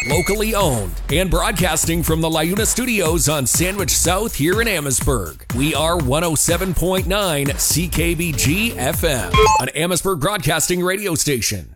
Locally owned and broadcasting from the LiUNA Studios on Sandwich South here in Amherstburg. We are 107.9 CKBG FM, an Amherstburg broadcasting radio station.